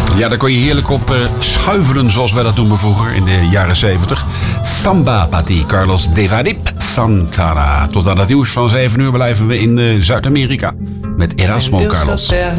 Ja, daar kon je heerlijk op schuivelen, zoals wij dat noemen vroeger in de jaren 70. Samba Pati, Carlos de Varip Santana. Tot aan het nieuws van 7 uur blijven we in Zuid-Amerika met Erasmo Carlos.